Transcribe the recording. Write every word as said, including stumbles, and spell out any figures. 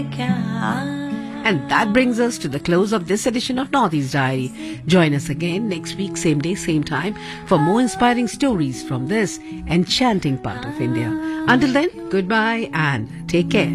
And that brings us to the close of this edition of Northeast Diary. Join us again next week, same day, same time, for more inspiring stories from this enchanting part of India. Until then, goodbye and take care.